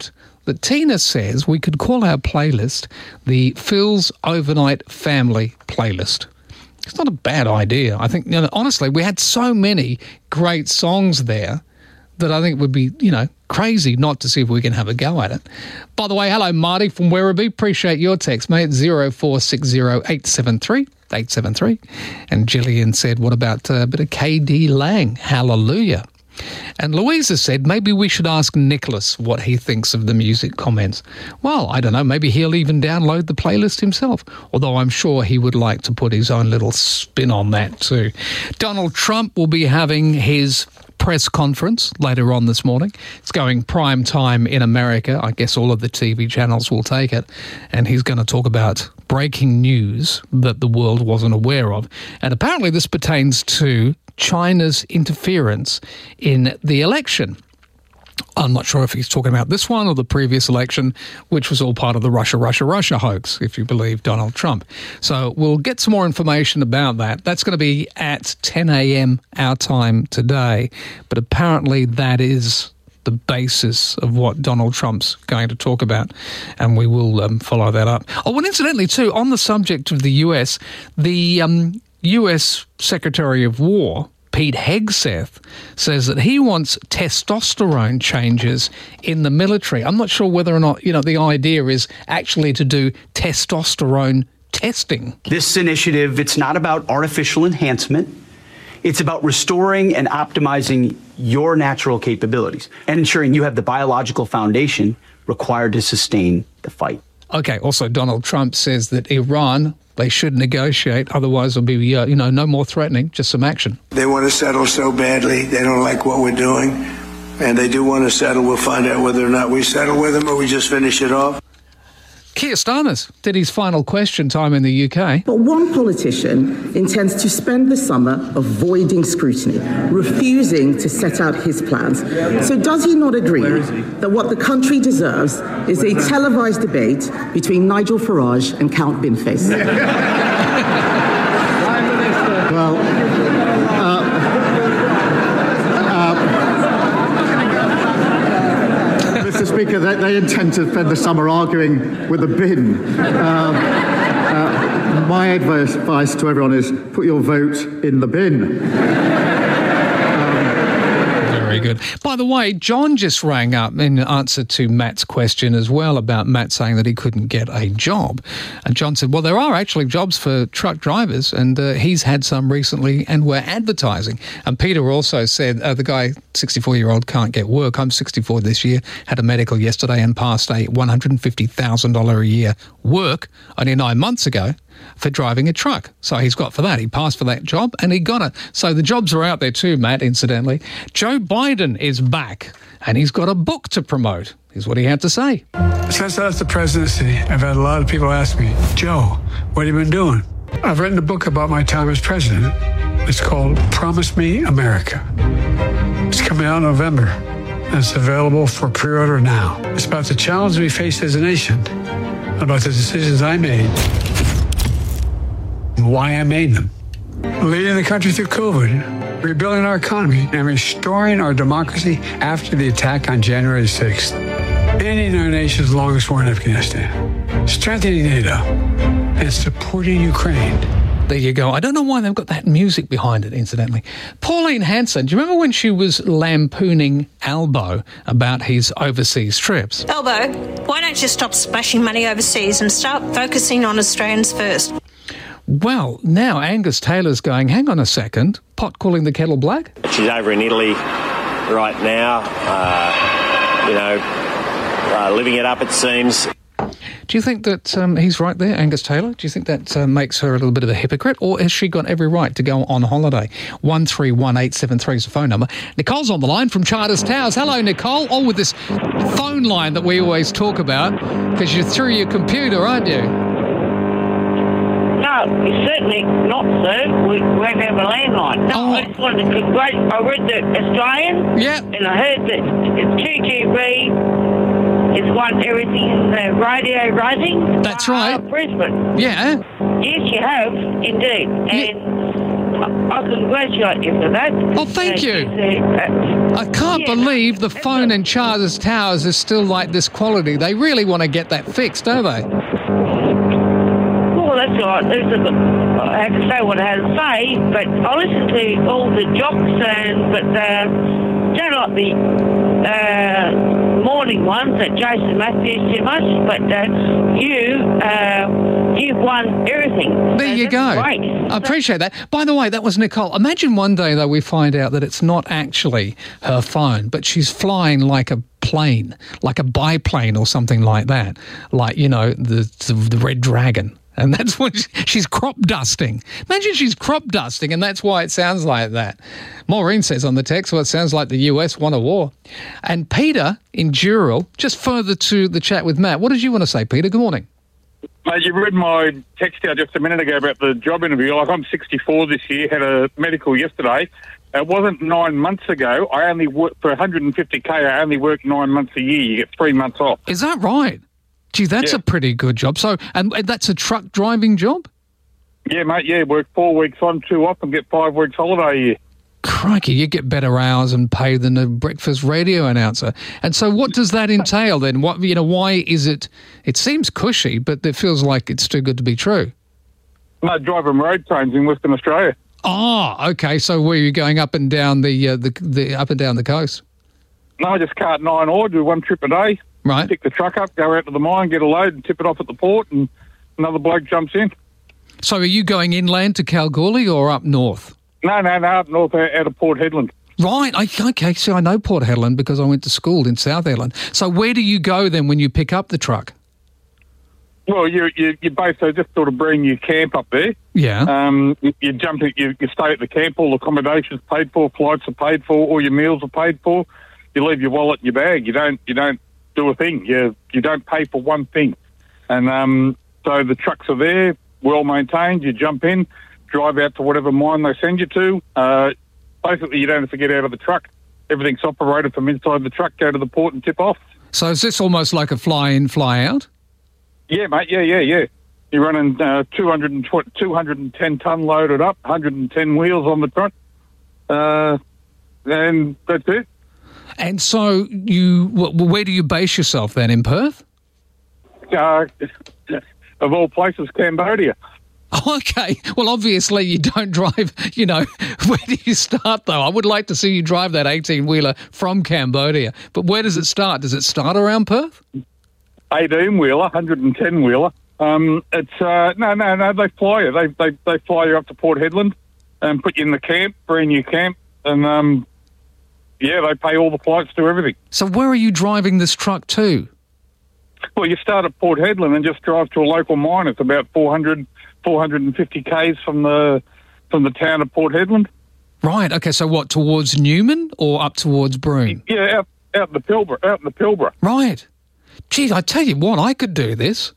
suggest that Tina says we could call our playlist the Phil's Overnight Family Playlist. It's not a bad idea. I think, honestly, we had so many great songs there that I think it would be, crazy not to see if we can have a go at it. By the way, hello, Marty from Werribee. Appreciate your text, mate. 0460 873 873. And Gillian said, what about a bit of KD Lang? Hallelujah. And Louisa said, maybe we should ask Nicholas what he thinks of the music comments. Well, I don't know, maybe he'll even download the playlist himself, although I'm sure he would like to put his own little spin on that too. Donald Trump will be having his press conference later on this morning. It's going prime time in America. I guess all of the TV channels will take it. And he's going to talk about breaking news that the world wasn't aware of. And apparently this pertains to China's interference in the election. I'm not sure if he's talking about this one or the previous election, which was all part of the Russia hoax, if you believe Donald Trump. So we'll get some more information about that. That's going to be at 10 a.m. our time today. But apparently that is the basis of what Donald Trump's going to talk about, and we will follow that up. Oh, and incidentally, too, on the subject of the US, the US Secretary of War, Pete Hegseth, says that he wants testosterone changes in the military. I'm not sure whether or not, the idea is actually to do testosterone testing. This initiative, it's not about artificial enhancement. It's about restoring and optimizing your natural capabilities and ensuring you have the biological foundation required to sustain the fight. Okay, also Donald Trump says that Iran, they should negotiate, otherwise there'll be, no more threatening, just some action. They want to settle so badly. They don't like what we're doing, and they do want to settle. We'll find out whether or not we settle with them or we just finish it off. Keir Starmer's did his final question time in the UK. But one politician intends to spend the summer avoiding scrutiny, refusing to set out his plans. So does he not agree that what the country deserves is a televised debate between Nigel Farage and Count Binface? Mr. Speaker, they intend to spend the summer arguing with a bin. My advice to everyone is put your vote in the bin. Very good. By the way, John just rang up in answer to Matt's question as well about Matt saying that he couldn't get a job. And John said, well, there are actually jobs for truck drivers, and he's had some recently, and we're advertising. And Peter also said, the guy, 64-year-old, can't get work. I'm 64 this year, had a medical yesterday and passed a $150,000 a year work only 9 months ago for driving a truck. So he's got for that. He passed for that job and he got it. So the jobs are out there too, Matt, incidentally. Joe Biden is back and he's got a book to promote. Here's what he had to say. Since I left the presidency, I've had a lot of people ask me, Joe, what have you been doing? I've written a book about my time as president. It's called Promise Me America. It's coming out in November and it's available for pre-order now. It's about the challenge we face as a nation, about the decisions I made, why I made them. Leading the country through COVID, rebuilding our economy, and restoring our democracy after the attack on January 6th. Ending our nation's longest war in Afghanistan. Strengthening NATO. And supporting Ukraine. There you go. I don't know why they've got that music behind it, incidentally. Pauline Hanson, do you remember when she was lampooning Albo about his overseas trips? Albo, why don't you stop splashing money overseas and start focusing on Australians first? Well, now Angus Taylor's going, hang on a second, pot calling the kettle black? She's over in Italy right now, living it up, it seems. Do you think that he's right there, Angus Taylor? Do you think that makes her a little bit of a hypocrite? Or has she got every right to go on holiday? 131873 is the phone number. Nicole's on the line from Charters Towers. Hello, Nicole. Oh, with this phone line that we always talk about, because you're through your computer, aren't you? No, certainly not, sir. We won't have a landline. No, I just wanted to congratulate. I read the Australian. Yeah. And I heard that 2GB has won everything in the radio rising. That's right. Brisbane. Yeah. Yes, you have, indeed. And I congratulate you for that. Oh, thank you. I can't believe the phone in Charles Towers is still like this quality. They really want to get that fixed, don't they? Well, that's all right. I have to say what I had to say, but I listen to all the jocks, but don't like the morning ones that Jason Matthews too much, but you've won everything. There you go. Great. I appreciate that. By the way, that was Nicole. Imagine one day, though, we find out that it's not actually her phone, but she's flying like a plane, like a biplane or something like that, like, you know, the Red Dragon. And that's what she's crop dusting. Imagine she's crop dusting, and that's why it sounds like that. Maureen says on the text, well, it sounds like the US won a war. And Peter in Dural, just further to the chat with Matt, what did you want to say, Peter? Good morning. Mate, you read my text out just a minute ago about the job interview. Like, I'm 64 this year, had a medical yesterday. It wasn't 9 months ago. I only work for 150K. I only work 9 months a year. You get 3 months off. Is that right? Gee, that's a pretty good job. So, and that's a truck driving job? Yeah, mate, yeah. Work 4 weeks on, 2 off, and get 5 weeks holiday a year. Crikey, you get better hours and pay than a breakfast radio announcer. And so what does that entail then? What, you know, why is it seems cushy, but it feels like it's too good to be true? No, driving road trains in Western Australia. Oh, okay. So where are you going up and down the up and down the coast? No, I just cart 9 ore, do 1 trip a day. Right. Pick the truck up, go out to the mine, get a load and tip it off at the port, and another bloke jumps in. So are you going inland to Kalgoorlie or up north? No, up north out of Port Hedland. Right, okay. So I know Port Hedland because I went to school in South Hedland. So where do you go then when you pick up the truck? Well, you basically just sort of bring your camp up there. Yeah. You jump in, you stay at the camp, all accommodations paid for, flights are paid for, all your meals are paid for. You leave your wallet in your bag. You don't do a thing. You don't pay for one thing. And so the trucks are there, well maintained. You jump in, drive out to whatever mine they send you to. Basically, you don't have to get out of the truck. Everything's operated from inside the truck, go to the port and tip off. So is this almost like a fly-in, fly-out? Yeah, mate, yeah. You're running 210 tonne loaded up, 110 wheels on the front. And that's it. And so where do you base yourself then, in Perth? Of all places, Cambodia. Okay. Well, obviously you don't drive, you know, where do you start though? I would like to see you drive that 18-wheeler from Cambodia. But where does it start? Does it start around Perth? 18-wheeler, 110-wheeler. It's no. They fly you. They fly you up to Port Hedland and put you in the camp, brand new camp, and they pay all the flights, do everything. So where are you driving this truck to? Well, you start at Port Hedland and just drive to a local mine. It's about 450 k's from the town of Port Hedland. Right. Okay. So what, towards Newman or up towards Broome? Yeah, out in the Pilbara. Right. Geez, I tell you what, I could do this.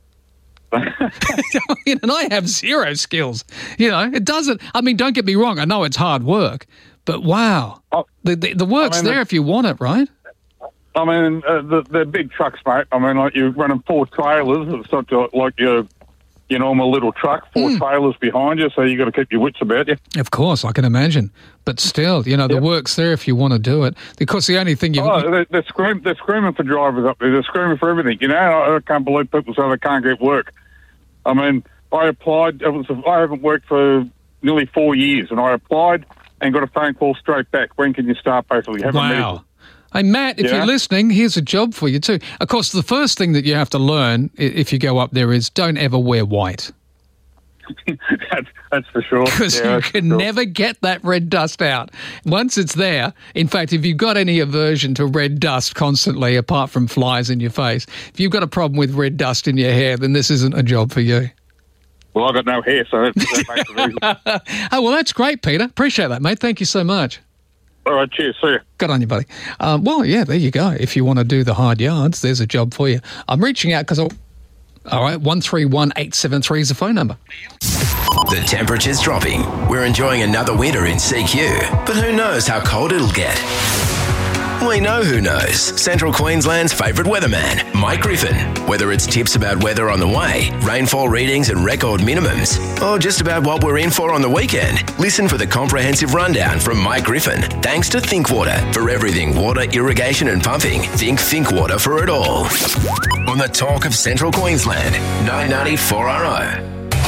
And I have zero skills. You know, it doesn't. I mean, don't get me wrong. I know it's hard work, but wow, the work's there if you want it, right? I mean, they're big trucks, mate. I mean, like you're running 4 trailers. It's not like your normal little truck, 4 trailers behind you, so you got to keep your wits about you. Of course, I can imagine. But still, you know, the work's there if you want to do it. Because the only thing they're screaming for drivers up there. They're screaming for everything. You know, I can't believe people say they can't get work. I mean, I applied. I haven't worked for nearly 4 years, and I applied and got a phone call straight back. When can you start, basically? Have a medical. Hey, Matt, if you're listening, here's a job for you too. Of course, the first thing that you have to learn if you go up there is don't ever wear white. That's for sure. Because you can never get that red dust out. Once it's there, in fact, if you've got any aversion to red dust constantly, apart from flies in your face, if you've got a problem with red dust in your hair, then this isn't a job for you. Well, I've got no hair, so that makes it easy. Oh, well, that's great, Peter. Appreciate that, mate. Thank you so much. All right, cheers. See you. Good on you, buddy. Well, yeah, there you go. If you want to do the hard yards, there's a job for you. I'm reaching out because all right, 131873 is the phone number. The temperature's dropping. We're enjoying another winter in CQ, but who knows how cold it'll get. We know who knows. Central Queensland's favourite weatherman, Mike Griffin. Whether it's tips about weather on the way, rainfall readings and record minimums, or just about what we're in for on the weekend, listen for the comprehensive rundown from Mike Griffin. Thanks to Thinkwater. For everything water, irrigation and pumping, think Thinkwater for it all. On the Talk of Central Queensland, 990 4RO.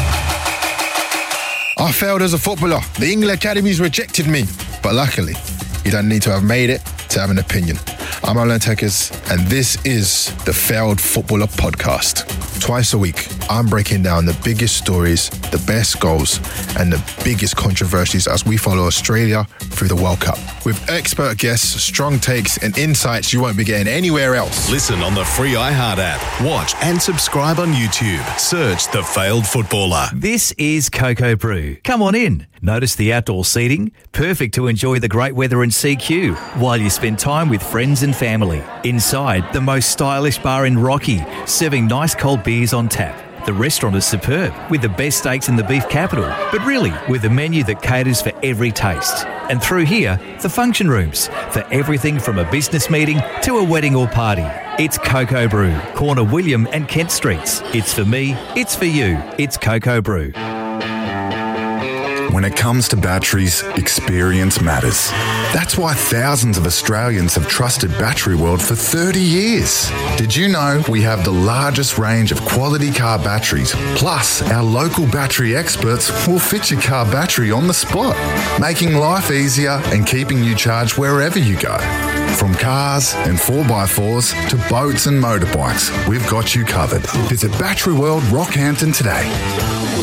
I failed as a footballer. The England Academies rejected me. But luckily, you don't need to have made it to have an opinion. I'm Alan Tekers, and this is the Failed Footballer Podcast. Twice a week, I'm breaking down the biggest stories, the best goals, and the biggest controversies as we follow Australia through the World Cup. With expert guests, strong takes, and insights you won't be getting anywhere else. Listen on the free iHeart app. Watch and subscribe on YouTube. Search The Failed Footballer. This is Cocoa Brew. Come on in. Notice the outdoor seating, perfect to enjoy the great weather in CQ while you spend time with friends and family. Inside, the most stylish bar in Rocky, serving nice cold beers on tap. The restaurant is superb, with the best steaks in the beef capital, but really with a menu that caters for every taste. And through here, the function rooms, for everything from a business meeting to a wedding or party. It's Cocoa Brew, corner William and Kent Streets. It's for me, it's for you, it's Cocoa Brew. When it comes to batteries, experience matters. That's why thousands of Australians have trusted Battery World for 30 years. Did you know we have the largest range of quality car batteries? Plus, our local battery experts will fit your car battery on the spot, making life easier and keeping you charged wherever you go. From cars and 4x4s to boats and motorbikes, we've got you covered. Visit Battery World Rockhampton today.